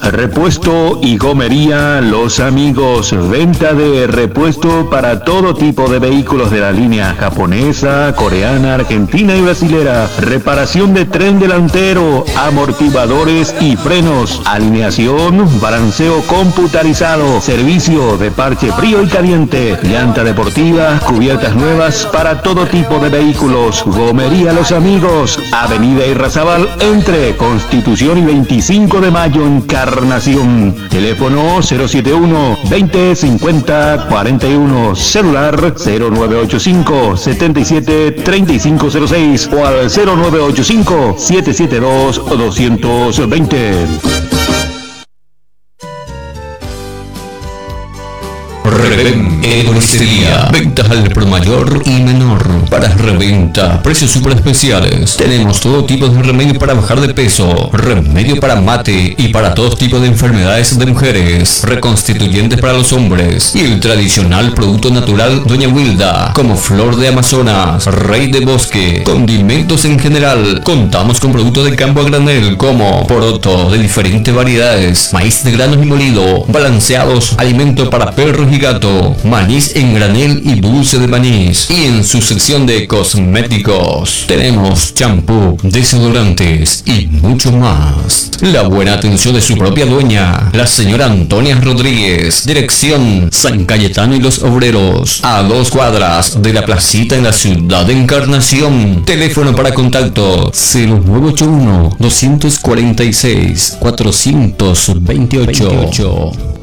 Repuesto y gomería Los Amigos. Venta de repuesto para todo tipo de vehículos de la línea japonesa, coreana, argentina y brasilera. Reparación de tren delantero, amortiguadores y frenos. Alineación, balanceo computarizado. Servicio de parche frío y caliente. Llanta deportiva, cubiertas nuevas para todo tipo de vehículos. Gomería Los Amigos. Avenida Irrazabal entre Constitución y 25 de Mayo en Encarnación. Teléfono 071-2050-41. Celular 0985-773506 o al 0985-772-220. Reven Herboristería. Ventas al por mayor y menor. Para reventa, precios super especiales. Tenemos todo tipo de remedio para bajar de peso, remedio para mate y para todos tipos de enfermedades de mujeres, reconstituyentes para los hombres y el tradicional producto natural Doña Wilda, como flor de Amazonas, rey de bosque, condimentos en general. Contamos con productos de campo a granel como poroto de diferentes variedades, maíz de granos y molido, balanceados, alimento para perros y gato, maíz en granel y dulce de maní. Y en su sección de cosméticos tenemos champú, desodorantes y mucho más. La buena atención de su propia dueña, la señora Antonia Rodríguez. Dirección San Cayetano y los Obreros, a 2 cuadras de la placita en la ciudad de Encarnación. Teléfono para contacto 0981 246 428.